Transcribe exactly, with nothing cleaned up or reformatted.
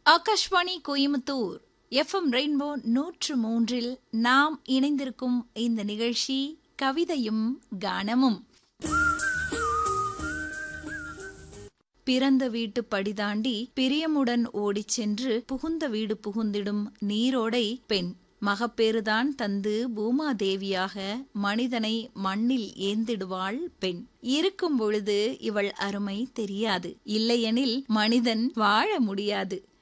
Akashvani Coimbatore FM rainbow நூற்று மூன்றில் நாம் இணைந்திருக்கும் இந்த நிகழ்ச்சி கவிதையும் கானமும். பிறந்த வீட்டு படிதாண்டி பிரியமுடன் ஓடிச் சென்று புகுந்த வீடு புகுந்திடும் நீரோடை பெண். மகப்பேறுதான் தந்து பூமாதேவியாக மனிதனை மண்ணில் ஏந்திடுவாள் பெண். இருக்கும் பொழுது இவள் அருமை தெரியாது, இல்லையெனில் மனிதன் வாழ முடியாது.